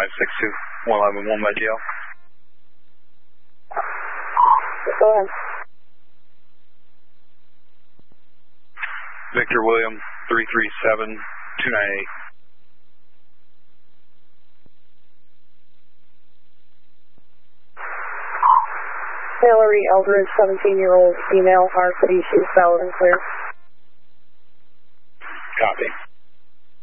562-111 by GL. Go ahead. Victor William 337298. Hillary Eldridge, 17-year-old female, heart issues valid and clear. Copy.